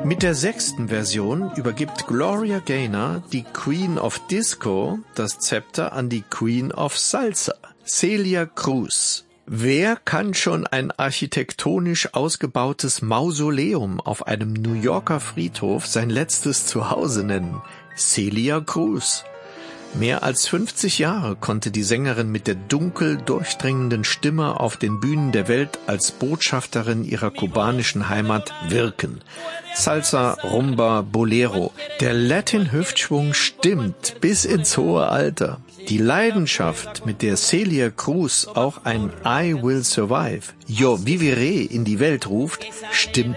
Mit der 6. Version übergibt Gloria Gaynor, die Queen of Disco, das Zepter an die Queen of Salsa, Celia Cruz. Wer kann schon ein architektonisch ausgebautes Mausoleum auf einem New Yorker Friedhof sein letztes Zuhause nennen? Celia Cruz. Mehr als 50 Jahre konnte die Sängerin mit der dunkel durchdringenden Stimme auf den Bühnen der Welt als Botschafterin ihrer kubanischen Heimat wirken. Salsa, Rumba, Bolero. Der Latin-Hüftschwung stimmt bis ins hohe Alter. Die Leidenschaft, mit der Celia Cruz auch ein I Will Survive, Yo Viviré in die Welt ruft, stimmt